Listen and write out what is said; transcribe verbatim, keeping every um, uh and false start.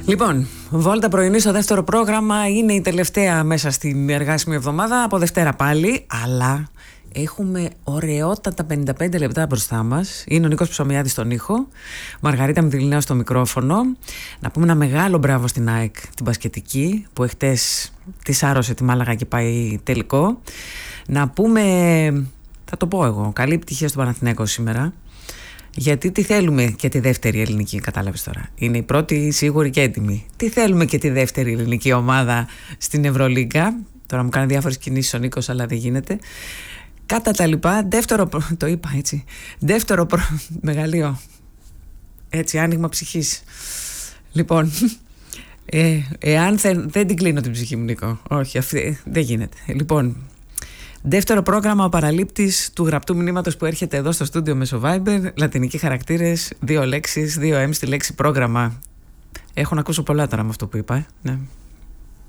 Λοιπόν, βόλτα πρωινή στο δεύτερο πρόγραμμα. Είναι η τελευταία μέσα στην εργάσιμη εβδομάδα. Από Δευτέρα πάλι, αλλά έχουμε ωραιότατα πενήντα πέντε λεπτά μπροστά μας. Είναι ο Νίκος Ψωμιάδης στον ήχο, Μαργαρίτα Μητυλινέου στο μικρόφωνο. Να πούμε ένα μεγάλο μπράβο στην ΑΕΚ, την μπασκετική, που εχτες της άρρωσε τη Μάλαγα και πάει τελικό. Να πούμε, θα το πω εγώ, καλή επιτυχία στον Παναθηναίκο σήμερα. Γιατί τι θέλουμε και τη δεύτερη ελληνική, κατάλαβες τώρα. Είναι η πρώτη σίγουρη και έτοιμη. Τι θέλουμε και τη δεύτερη ελληνική ομάδα στην Ευρωλίγκα. Τώρα μου κάνει διάφορες κινήσεις ο Νίκος, αλλά δεν γίνεται. Κάτα τα λοιπά, δεύτερο, το είπα έτσι, δεύτερο προ... μεγαλείο, έτσι, άνοιγμα ψυχής. Λοιπόν, ε, εάν θε, δεν την κλείνω την ψυχή μου, Νίκο, όχι, αυτή, δεν γίνεται. Λοιπόν, δεύτερο πρόγραμμα, ο παραλήπτης του γραπτού μηνύματος που έρχεται εδώ στο στούντιο μέσω Viber, λατινικοί χαρακτήρες, δύο λέξεις, δύο M στη λέξη πρόγραμμα. Έχω να ακούσω πολλά τώρα με αυτό που είπα, ε. Ναι.